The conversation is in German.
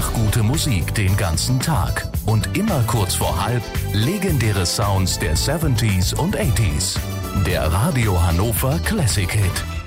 Einfach gute Musik den ganzen Tag. Und immer kurz vor halb legendäre Sounds der 70s und 80s. Der Radio Hannover Classic Hit.